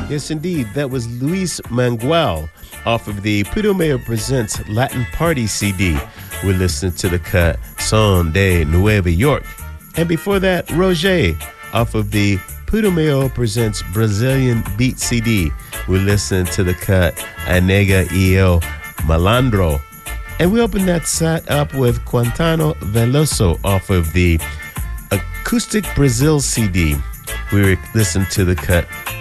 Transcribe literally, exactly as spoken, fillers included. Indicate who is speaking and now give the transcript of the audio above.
Speaker 1: Yes, indeed. That was Luis Manguel off of the Putumayo Presents Latin Party C D. We listened to the cut Son de Nueva York. And before that, Roger off of the Putumayo Presents Brazilian Beat C D. We listened to the cut Anega y el Malandro. And we opened that set up with Quintano Veloso off of the Acoustic Brazil C D. We listened to the cut